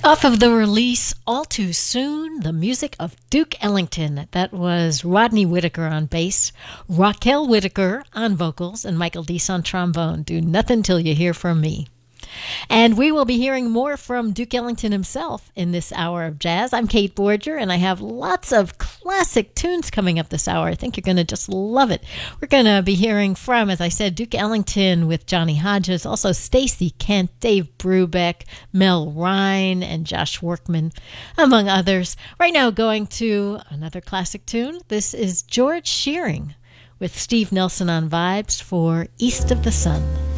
Off of the release All Too Soon, the music of Duke Ellington. That was Rodney Whitaker on bass, Raquel Whitaker on vocals, and Michael Deese on trombone. Do nothing till you hear from me. And we will be hearing more from Duke Ellington himself in this hour of jazz. I'm Kate Borger, and I have lots of classic tunes coming up this hour. I think you're going to just love it. We're going to be hearing from, as I said, Duke Ellington with Johnny Hodges, also Stacey Kent, Dave Brubeck, Mel Rhine, and Josh Workman, among others. Right now, going to another classic tune. This is George Shearing with Steve Nelson on vibes for East of the Sun.